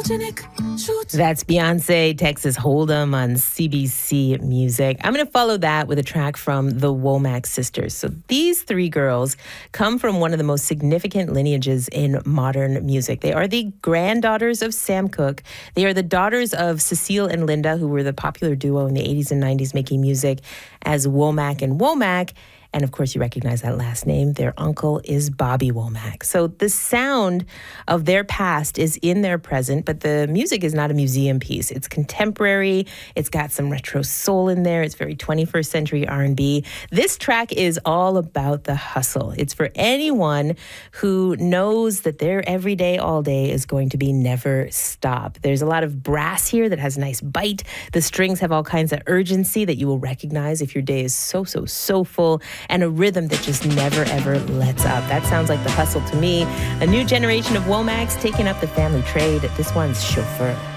That's Beyonce, Texas Hold'em on CBC Music. I'm going to follow that with a track from the Womack sisters. So these three girls come from one of the most significant lineages in modern music. They are the granddaughters of Sam Cooke. They are the daughters of Cecile and Linda, who were the popular duo in the 80s and 90s making music as Womack and Womack. And of course, you recognize that last name. Their uncle is Bobby Womack. So the sound of their past is in their present, but the music is not a museum piece. It's contemporary. It's got some retro soul in there. It's very 21st century R&B. This track is all about the hustle. It's for anyone who knows that their every day, all day is going to be never stop. There's a lot of brass here that has a nice bite. The strings have all kinds of urgency that you will recognize if your day is so full. And a rhythm that just never, ever lets up. That sounds like the hustle to me. A new generation of Womacks taking up the family trade. This one's Chauffeur.